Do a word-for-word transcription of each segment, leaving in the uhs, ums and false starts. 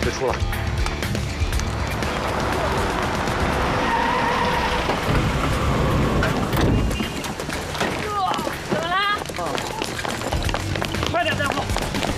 别出了。 怎么啦？快点带货！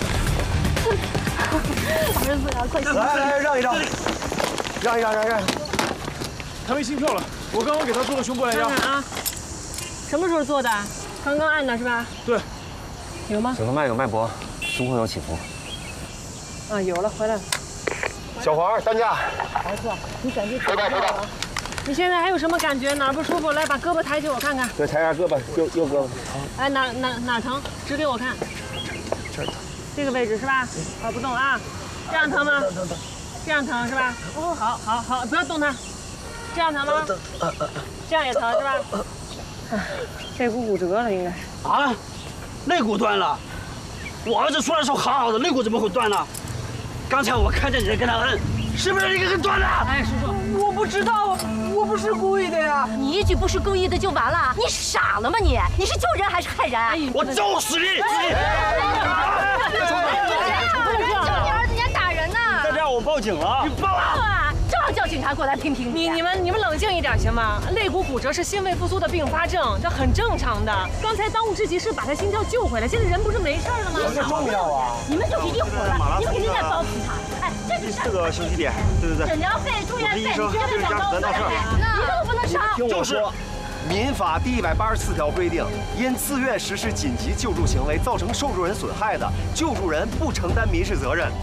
儿子呀，快点！ 来来，让一让，让一让，让一让。 他没心跳了，我刚刚给他做了胸部按压。 看看啊，什么时候做的？刚刚按的是吧？ 对。 有吗？ 颈动脉有脉搏，胸廓有起伏。 啊，有了，回来了。 小黄，担架。 儿子，你赶紧收到，收到。 你现在还有什么感觉？哪儿不舒服？来，把胳膊抬起我看看。 对，抬下胳膊，右右胳膊。 哎，哪哪哪疼？指给我看。 这儿疼。 这个位置是吧？啊，不动啊。这样疼吗？ 疼疼。 这样疼是吧？哦，好，好，好，不要动它。这样疼吗？ 疼。呃呃。 这样也疼是吧？肋骨骨折了应该是。 啊，肋骨断了。我儿子出来的时候好好的，肋骨怎么会断呢？刚才我看见你在跟他摁，是不是你给他断的？ 哎，叔叔， 我不知道，我不是故意的呀。 你一句不是故意的就完了？你傻了吗你？你是救人还是害人？哎， 我就是你！ 救你儿子，你还打人呢！ 再这样我报警了。 你报啊！正好叫警察过来评评你。你们你们冷静一点行吗？肋骨骨折是心肺复苏的并发症，这很正常的。刚才当务之急是把他心跳救回来，现在人不是没事了吗？ 这重要啊！ 你们就是一伙的，你们肯定在包庇他。哎，这是这个休息点，对对对。 诊疗费、住院费，你这这是家属闹事儿， 一个都不能少。 听我说，民法第一百八十四条规定，因自愿实施紧急救助行为造成受助人损害的，救助人不承担民事责任。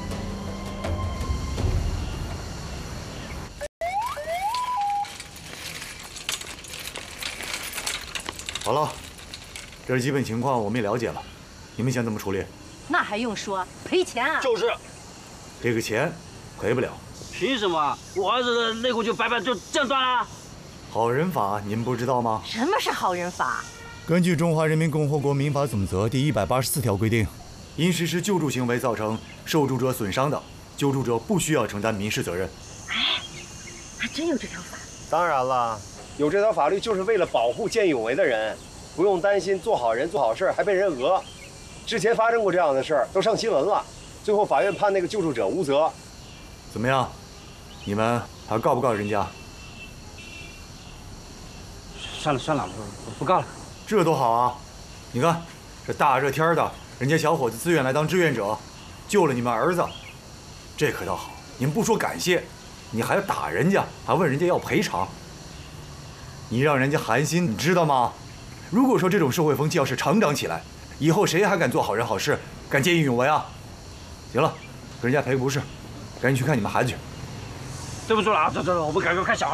好了，这是基本情况，我们也了解了。你们想怎么处理？ 那还用说，赔钱啊！ 就是， 这个钱赔不了。 凭什么我儿子的肋骨就白白就这样断了？ 好人法你们不知道吗？ 什么是好人法？ 根据《中华人民共和国民法总则》第一百八十四条规定，因实施救助行为造成受助者损伤的，救助者不需要承担民事责任。 哎，还真有这条法。 当然了，有这条法律就是为了保护见义勇为的人，不用担心做好人做好事还被人讹。之前发生过这样的事儿，都上新闻了，最后法院判那个救助者无责。 怎么样？你们还告不告人家？ 算了算了，不不告了。 这多好啊！你看，这大热天的，人家小伙子自愿来当志愿者，救了你们儿子，这可倒好。你们不说感谢，你还要打人家，还问人家要赔偿，你让人家寒心，你知道吗？如果说这种社会风气要是常长起来，以后谁还敢做好人好事，敢见义勇为啊？行了，给人家赔个不是，赶紧去看你们孩子去。 对不住了啊，走走走，我们赶快看小孩。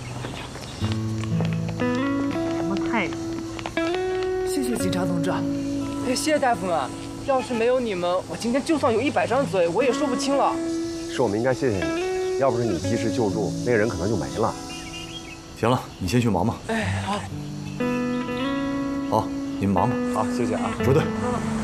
什么态度？ 谢谢警察同志，哎，谢谢大夫们。要是没有你们，我今天就算有一百张嘴，我也说不清了。 是我们应该谢谢你，要不是你及时救助，那个人可能就没了。 行了，你先去忙吧。 哎，好。 好，你们忙吧。 好，谢谢啊， 收队。 嗯